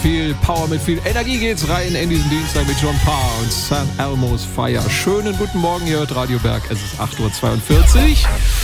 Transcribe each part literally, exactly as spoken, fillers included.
viel Power, mit viel Energie geht's rein in diesen Dienstag mit John Parr und San Elmo's Fire. Schönen guten Morgen, ihr hört Radio Berg. Es ist acht Uhr zweiundvierzig.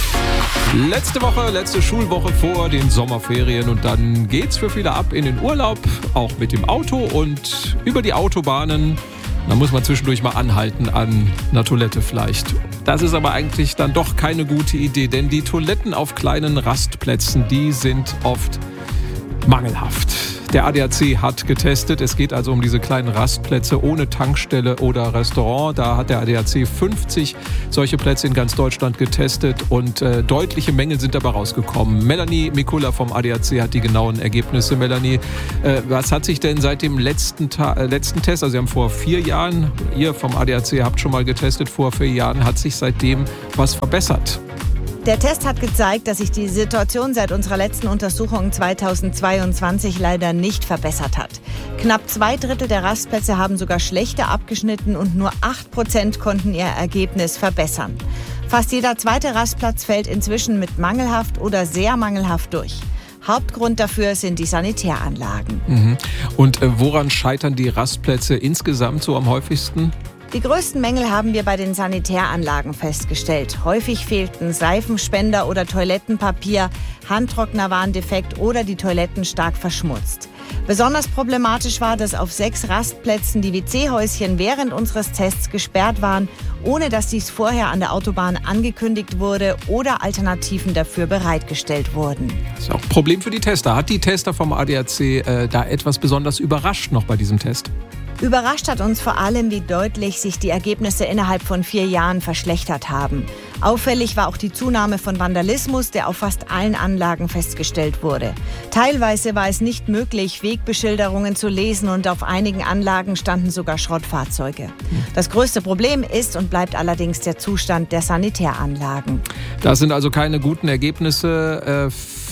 Letzte Woche, letzte Schulwoche vor den Sommerferien und dann geht's für viele ab in den Urlaub, auch mit dem Auto und über die Autobahnen. Da muss man zwischendurch mal anhalten an einer Toilette vielleicht. Das ist aber eigentlich dann doch keine gute Idee, denn die Toiletten auf kleinen Rastplätzen, die sind oft mangelhaft. Der A D A C hat getestet. Es geht also um diese kleinen Rastplätze ohne Tankstelle oder Restaurant. Da hat der A D A C fünfzig solche Plätze in ganz Deutschland getestet und äh, deutliche Mängel sind dabei rausgekommen. Melanie Mikula vom A D A C hat die genauen Ergebnisse. Melanie, äh, was hat sich denn seit dem letzten, Ta- äh, letzten Test, also Sie haben vor vier Jahren, ihr vom A D A C habt schon mal getestet, vor vier Jahren, hat sich seitdem was verbessert? Der Test hat gezeigt, dass sich die Situation seit unserer letzten Untersuchung zweitausendzweiundzwanzig leider nicht verbessert hat. Knapp zwei Drittel der Rastplätze haben sogar schlechter abgeschnitten und nur acht Prozent konnten ihr Ergebnis verbessern. Fast jeder zweite Rastplatz fällt inzwischen mit mangelhaft oder sehr mangelhaft durch. Hauptgrund dafür sind die Sanitäranlagen. Mhm. Und äh, woran scheitern die Rastplätze insgesamt so am häufigsten? Die größten Mängel haben wir bei den Sanitäranlagen festgestellt. Häufig fehlten Seifenspender oder Toilettenpapier, Handtrockner waren defekt oder die Toiletten stark verschmutzt. Besonders problematisch war, dass auf sechs Rastplätzen die W C-Häuschen während unseres Tests gesperrt waren, ohne dass dies vorher an der Autobahn angekündigt wurde oder Alternativen dafür bereitgestellt wurden. Das ist auch ein Problem für die Tester. Hat die Tester vom A D A C äh, da etwas besonders überrascht noch bei diesem Test? Überrascht hat uns vor allem, wie deutlich sich die Ergebnisse innerhalb von vier Jahren verschlechtert haben. Auffällig war auch die Zunahme von Vandalismus, der auf fast allen Anlagen festgestellt wurde. Teilweise war es nicht möglich, Wegbeschilderungen zu lesen und auf einigen Anlagen standen sogar Schrottfahrzeuge. Das größte Problem ist und bleibt allerdings der Zustand der Sanitäranlagen. Das sind also keine guten Ergebnisse.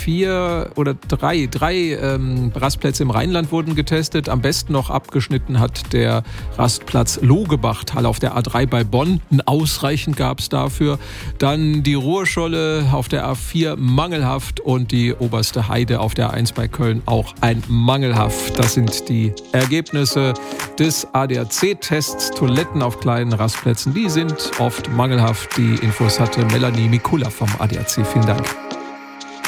Vier oder drei, drei ähm, Rastplätze im Rheinland wurden getestet. Am besten noch abgeschnitten hat der Rastplatz Logebachtal auf der A drei bei Bonn. Ein Ausreichend gab es dafür. Dann die Ruhrscholle auf der A vier mangelhaft und die Oberste Heide auf der A eins bei Köln auch ein mangelhaft. Das sind die Ergebnisse des A D A C-Tests. Toiletten auf kleinen Rastplätzen, die sind oft mangelhaft. Die Infos hatte Melanie Mikula vom A D A C. Vielen Dank.